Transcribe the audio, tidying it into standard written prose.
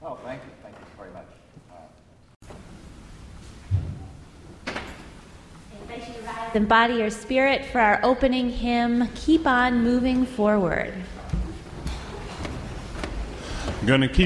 Oh, thank you. Thank you very much. I invite you to rise in body or spirit for our opening hymn, Keep On Moving Forward. I'm going to keep